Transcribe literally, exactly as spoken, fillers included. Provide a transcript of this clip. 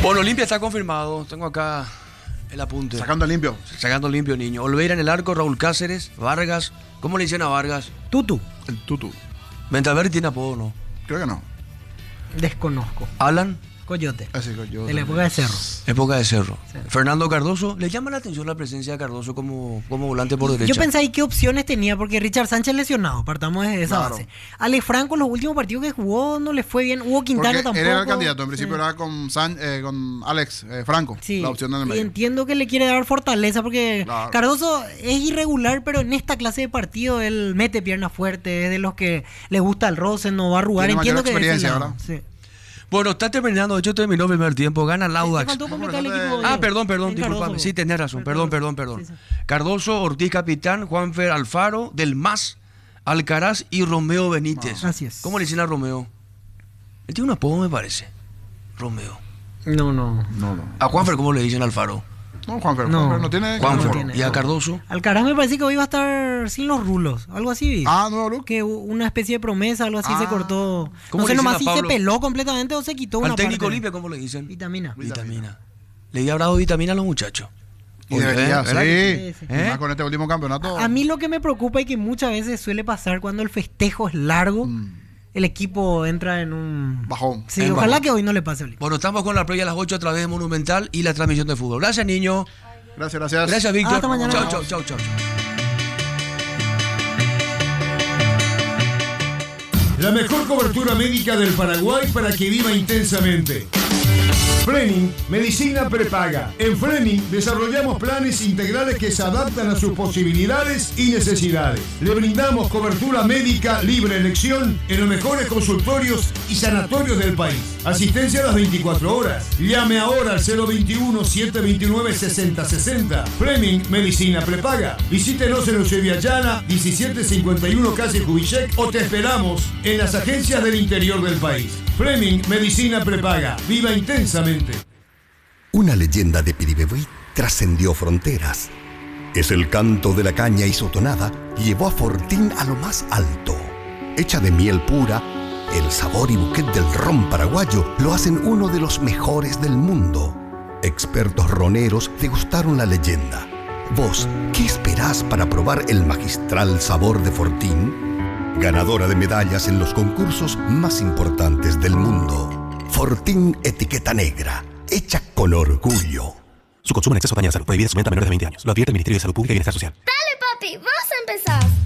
Bueno, Olimpia está confirmado. Tengo acá el apunte. Sacando limpio. Sacando limpio, niño. Olveira en el arco, Raúl Cáceres, Vargas. ¿Cómo le dicen a Vargas? Tutu. El tutu. Ventaver tiene apodo, ¿no? Creo que no. Desconozco. Alan, Coyote. Así que yo. De la época de Cerro. época de Cerro. Sí. Fernando Cardoso. ¿Le llama la atención la presencia de Cardoso como, como volante por derecha? Yo pensé ahí qué opciones tenía, porque Richard Sánchez lesionado, partamos de esa Claro. base. Alex Franco, los últimos partidos que jugó no le fue bien. Hugo Quintana Porque tampoco. él era el candidato. En principio Sí. era con, San, eh, con Alex eh, Franco. Sí, La opción en el y medio. entiendo que le quiere dar fortaleza porque Claro. Cardoso es irregular, pero en esta clase de partido él mete pierna fuerte, es de los que le gusta el roce, no va a arrugar. Tiene Entiendo mayor que de ese experiencia, lado, ¿verdad? sí. Bueno, está terminando. De hecho, terminó el primer tiempo. Gana el Te Audax. faltó completar el Vamos a equipo. hacer- Ah, Diego. perdón, perdón, En disculpame. Cardoso. Sí, tenés razón. Fue Perdón, Cardoso. perdón, perdón. Sí, sí. Cardoso, Ortiz capitán, Juanfer Alfaro, Del Mas, Alcaraz y Romeo Benítez. Ah, así es. ¿Cómo le dicen a Romeo? Él tiene un apodo, me parece. Romeo. No, no. No, no. ¿A Juanfer cómo le dicen Alfaro? No, Juanfer. No. Juanfer no tiene. Juanfer. no tiene. ¿Y a Cardoso? Alcaraz me parece que hoy va a estar sin los rulos, algo así. vi. Ah, nuevo look. Que una especie de promesa, algo así Ah. se cortó. ¿Cómo No sé le dicen nomás a si se Pablo? peló completamente o se quitó una Al técnico parte. Olimpia, ¿cómo le dicen? Vitamina. Vitamina. Le había dado vitamina a los muchachos. Y debería, ¿verdad? sí. Sí, sí. Y más con este último campeonato. A mí lo que me preocupa y que muchas veces suele pasar cuando el festejo es largo, Mm. el equipo entra en un Bajón. Sí, En ojalá bajón. que hoy no le pase a Olimpia. Bueno, estamos con la previa a las ocho a través de Monumental y la transmisión de fútbol. Gracias, niño. Gracias, gracias. Gracias, Víctor. Hasta mañana. Chau, chau, chau, chau. La mejor cobertura médica del Paraguay para que viva intensamente. Fleming, medicina prepaga. En Fleming desarrollamos planes integrales que se adaptan a sus posibilidades y necesidades. Le brindamos cobertura médica libre elección en los mejores consultorios y sanatorios del país. Asistencia a las veinticuatro horas. Llame ahora al cero veintiuno, siete veintinueve, sesenta sesenta. Fleming, medicina prepaga. Visítenos en Eusebia Llana, diecisiete cincuenta y uno calle Kubitschek o te esperamos en las agencias del interior del país. Fleming, medicina prepaga. Viva intensamente. Una leyenda de Piribebuy trascendió fronteras. Es el canto de la caña y su tonada llevó a Fortín a lo más alto. Hecha de miel pura, el sabor y bouquet del ron paraguayo lo hacen uno de los mejores del mundo. Expertos roneros degustaron la leyenda. Vos, ¿qué esperás para probar el magistral sabor de Fortín? Ganadora de medallas en los concursos más importantes del mundo. Fortín Etiqueta Negra, hecha con orgullo. Su consumo en exceso daña la salud. Prohibida su venta a menores de veinte años. Lo advierte el Ministerio de Salud Pública y Bienestar Social. Dale, papi, vamos a empezar.